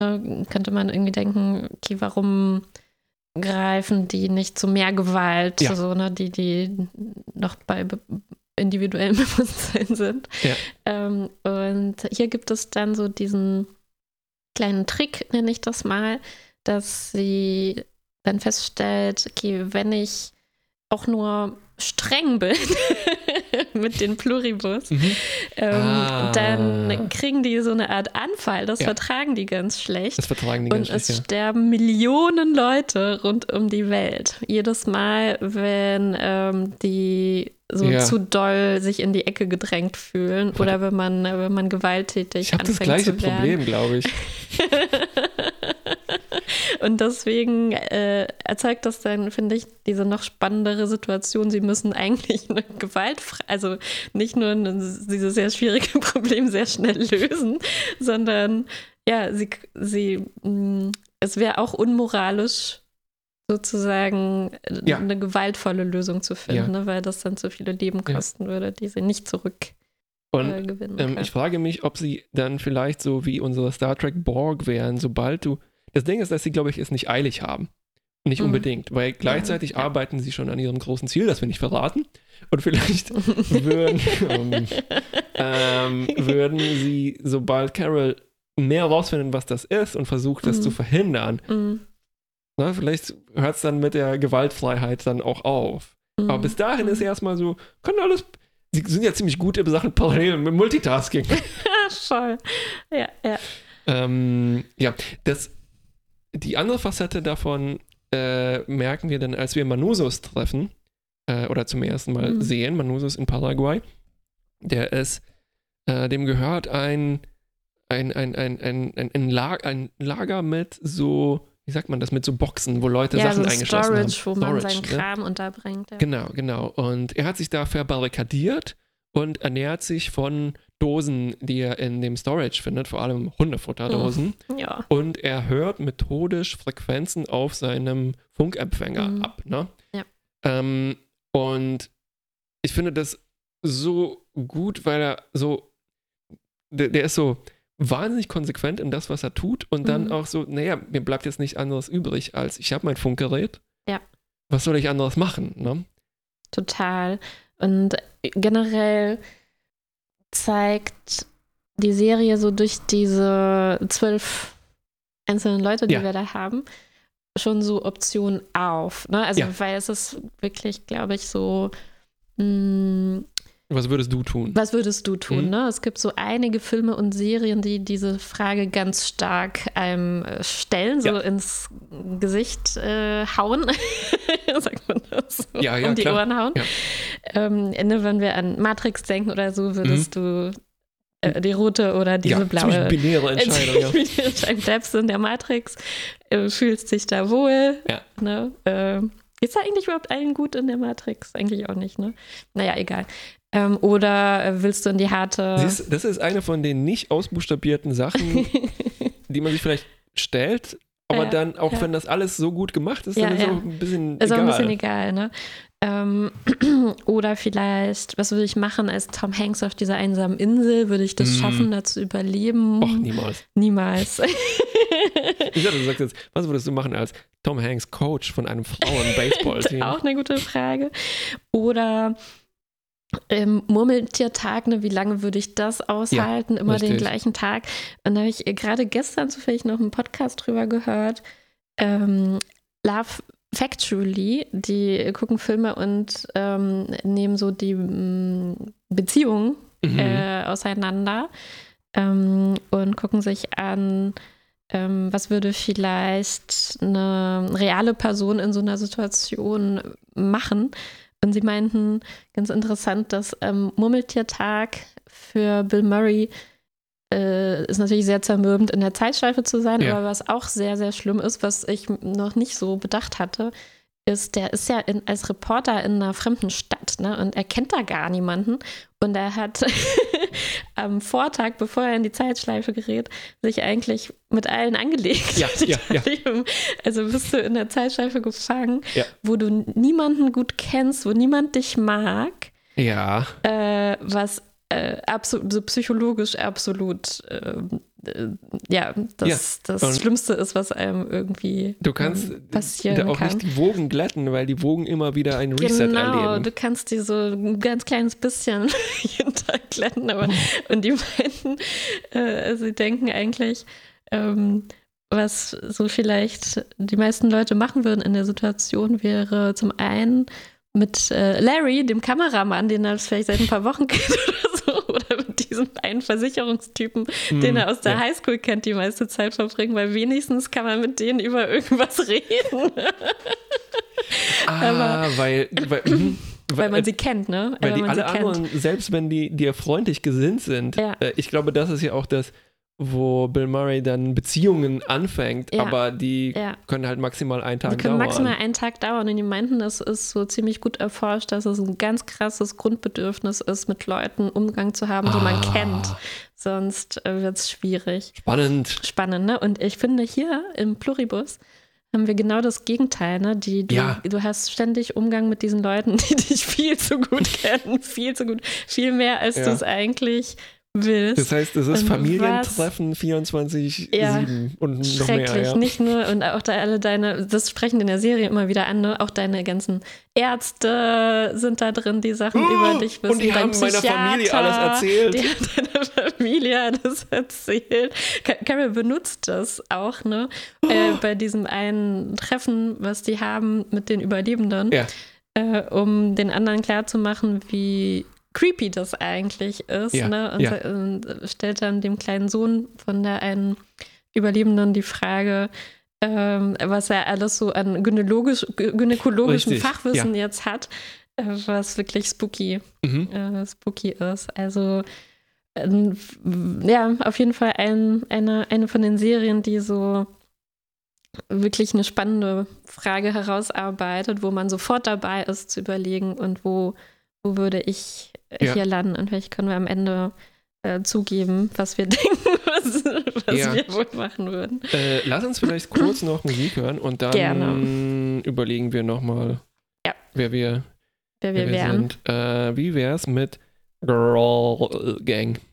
könnte man irgendwie denken, okay, warum greifen die nicht zu mehr Gewalt, so, ne, die noch bei individuellem Bewusstsein sind. Ja. Und hier gibt es dann so diesen kleinen Trick, nenne ich das mal, dass sie dann feststellt, okay, wenn ich auch nur streng bin mit den Pluribus, dann kriegen die so eine Art Anfall. Das vertragen die ganz schlecht. Und es sterben Millionen Leute rund um die Welt. Jedes Mal, wenn die so zu doll sich in die Ecke gedrängt fühlen oder wenn man gewalttätig anfängt zu werden. Ich habe das gleiche Problem, glaube ich. Und deswegen erzeugt das dann, finde ich, diese noch spannendere Situation. Sie müssen eigentlich eine also nicht nur dieses sehr schwierige Problem sehr schnell lösen, sondern ja, es wäre auch unmoralisch, sozusagen eine gewaltvolle Lösung zu finden, ne, weil das dann zu viele Leben kosten würde, die sie nicht gewinnen können. Ich frage mich, ob sie dann vielleicht so wie unsere Star Trek Borg wären, sobald du. Das Ding ist, dass sie, glaube ich, es nicht eilig haben. Nicht unbedingt, weil gleichzeitig arbeiten sie schon an ihrem großen Ziel, das wir nicht verraten. Und vielleicht würden sie, sobald Carol mehr rausfinden, was das ist und versucht, das zu verhindern, na, vielleicht hört es dann mit der Gewaltfreiheit dann auch auf. Aber bis dahin ist erstmal so, sie sind ja ziemlich gut in Sachen Parallel mit Multitasking. Voll. Ja. Die andere Facette davon merken wir dann, als wir Manusos treffen, oder zum ersten Mal sehen, Manusos in Paraguay, dem gehört ein Lager mit so, wie sagt man das, mit so Boxen, wo Leute Sachen eingeschlossen haben. Wo man seinen Kram unterbringt. Ja. Genau. Und er hat sich da verbarrikadiert und ernährt sich von Dosen, die er in dem Storage findet, vor allem Hundefutterdosen. Ja. Und er hört methodisch Frequenzen auf seinem Funkempfänger ab. Ne? Ja. Und ich finde das so gut, weil er so, der ist so wahnsinnig konsequent in das, was er tut und dann auch so, naja, mir bleibt jetzt nichts anderes übrig, als ich habe mein Funkgerät. Ja. Was soll ich anderes machen? Ne? Total. Und generell zeigt die Serie so durch diese 12 einzelnen Leute, die wir da haben, schon so Optionen auf. Ne? Also, weil es ist wirklich, glaube ich, so was würdest du tun? Ne? Es gibt so einige Filme und Serien, die diese Frage ganz stark stellen, so ins Gesicht hauen, sagt man das so, um die Ohren hauen. Ja. Wenn wir an Matrix denken oder so, würdest du die rote oder diese blaue binäre Entscheidung. Bleibst du in der Matrix, fühlst dich da wohl. Ja. Ne? Ist da eigentlich überhaupt allen gut in der Matrix? Eigentlich auch nicht, ne? Naja, egal. Oder willst du in die harte... Das ist eine von den nicht ausbuchstabierten Sachen, die man sich vielleicht stellt, aber dann, auch wenn das alles so gut gemacht ist, dann ist es auch ein bisschen egal. Ist auch ein bisschen egal, ne? Oder vielleicht, was würde ich machen als Tom Hanks auf dieser einsamen Insel? Würde ich das schaffen, da zu überleben? Och, niemals. Niemals. Ich dachte, du sagst jetzt, was würdest du machen als Tom Hanks Coach von einem Frauen-Baseball-Team? Auch eine gute Frage. Oder Murmeltiertag, ne? Wie lange würde ich das aushalten? Immer richtig. Den gleichen Tag. Und da habe ich gerade gestern zufällig noch einen Podcast drüber gehört. Love Factually, die gucken Filme und nehmen so die Beziehungen auseinander und gucken sich an, was würde vielleicht eine reale Person in so einer Situation machen. Und sie meinten, ganz interessant, dass Murmeltiertag für Bill Murray ist natürlich sehr zermürbend in der Zeitschleife zu sein, aber was auch sehr, sehr schlimm ist, was ich noch nicht so bedacht hatte, ist, der ist ja als Reporter in einer fremden Stadt, ne? Und er kennt da gar niemanden. Und er hat am Vortag, bevor er in die Zeitschleife gerät, sich eigentlich mit allen angelegt. Ja. Also bist du in der Zeitschleife gefangen, wo du niemanden gut kennst, wo niemand dich mag. Ja. Was so psychologisch absolut das Schlimmste ist, was einem irgendwie du kannst passieren da auch kann. nicht die Wogen glätten, weil die Wogen immer wieder ein Reset erleben. Genau, du kannst die so ein ganz kleines bisschen jeden Tag glätten, aber und die meinten, sie denken eigentlich, was so vielleicht die meisten Leute machen würden in der Situation, wäre zum einen mit Larry, dem Kameramann, den er vielleicht seit ein paar Wochen kennt oder so, oder mit diesem einen Versicherungstypen, den er aus der Highschool kennt, die meiste Zeit verbringen, weil wenigstens kann man mit denen über irgendwas reden. Weil man sie kennt, ne? Weil die alle anderen, selbst wenn die dir freundlich gesinnt sind, ich glaube, das ist ja auch das, wo Bill Murray dann Beziehungen anfängt, aber die können halt maximal einen Tag dauern. Die können maximal einen Tag dauern und die meinten, das ist so ziemlich gut erforscht, dass es ein ganz krasses Grundbedürfnis ist, mit Leuten Umgang zu haben, die man kennt. Sonst wird es schwierig. Spannend, ne? Und ich finde, hier im Pluribus haben wir genau das Gegenteil, ne? Du hast ständig Umgang mit diesen Leuten, die dich viel zu gut kennen, viel zu gut, viel mehr, als du es eigentlich willst. Das heißt, es ist Familientreffen 24/7 und noch mehr. Ja. Nicht nur, und auch da alle das sprechen in der Serie immer wieder an, ne? Auch deine ganzen Ärzte sind da drin, die Sachen über dich wissen. Und die haben meiner Familie alles erzählt. Die haben deiner Familie alles erzählt. Carol benutzt das auch, ne? Bei diesem einen Treffen, was die haben mit den Überlebenden, um den anderen klarzumachen, wie creepy das eigentlich ist, ne? Und stellt dann dem kleinen Sohn von der einen Überlebenden die Frage, was er alles so an gynäkologischem Fachwissen jetzt hat, was wirklich spooky ist. Also auf jeden Fall eine von den Serien, die so wirklich eine spannende Frage herausarbeitet, wo man sofort dabei ist zu überlegen, und wo würde ich hier landen, und vielleicht können wir am Ende zugeben, was wir denken, was wir wohl machen würden. Lass uns vielleicht kurz noch Musik hören und dann überlegen wir nochmal, wer wir wären. Wie wär's mit Girl Gang?